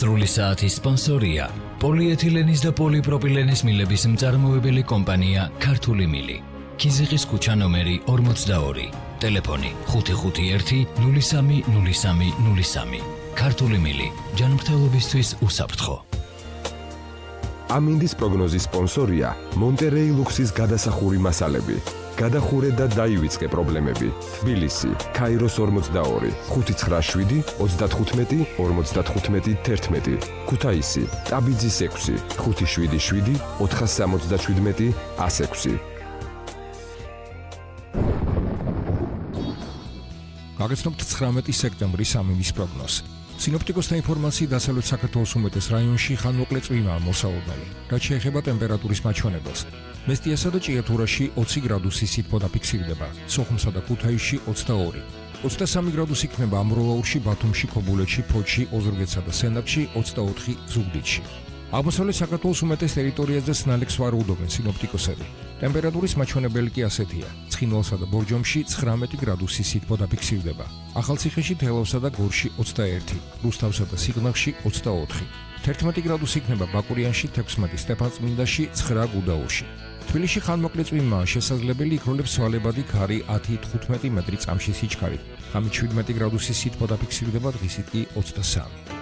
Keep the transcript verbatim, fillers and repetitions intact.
სრული საათის სპონსორია პოლიეთილენის და პოლიპროპილენის მილების მწარმოებელი კომპანია ქართული მილი. ქიზიყის ქუჩა ნომერი ორმოცდაორი. ტელეფონი ხუთი ხუთი ერთი ნული სამი ნული სამი ნული სამი. ქართული მილი ჯანმრთელობისთვის უსაფრთხო. ამინდის პროგნოზის სპონსორია მონტერეი ლუქსის გადასახური მასალები. გადახურე და დაივიწყე პრობლემები. თბილისი, ქაიროს ორმოცდაორი, ხუთი ცხრა შვიდი ოცდათხუთმეტი ორმოცდათხუთმეტი თერთმეტი. ქუთაისი, ტაბიძის ექვსი, ხუთი შვიდი შვიდი ოთხასამოცდაშვიდმეტი ასექვსი. გაგაცნობთ ცხრამეტი სექტემბრის ამინდის პროგნოზს. სინოპტიკოსთა ინფორმაციით დასავლეთ საქართველოს უმეტეს რაიონში ხანმოკლე წვიმაა მოსალოდნელი, რაც შეეხება ტემპერატურის მაჩვენებელს. მესტიასა და ჭიათურაში ოცი გრადუსი სითბო დაფიქსირდება, სოხუმსა და ქუთაისში ოცდაორი. ოცდასამი გრადუსი იქნება ამროლაურში, ბათუმში, ქობულეთში, ფოთში, ოზურგეთსა და სენაკში, ოცდაოთხი ზუგდიდში. აღმოსავლეთ საქართველოს უმეტეს ტერიტორიაზე სნელექს ვარაუდობენ სინოპტიკოსები. ტემპერატურის მაჩვენებელი კი ასეთია: ცხინვალსა და ბორჯომში ცხრამეტი გრადუსი სითბო დაფიქსირდება, ახალციხეში, თელავსა და გორში ოცდაერთი, რუსთავსა და სიღნაღში ოცდაოთხი. თერთმეტი გრადუსი იქნება ბაკურიანში, თექვსმეტი სტეფანწმინდაში, ცხრა გუდაურში. თბილისში ხანმოკლე წვიმაა შესაძლებელი, იქროლებს ცვალებადი ქარი ათი თხუთმეტი მეტრი წამში სიჩქარით. ღამით შვიდმეტი გრადუსი სითბო დაფიქსირდება, დღისით კი ოცდასამი.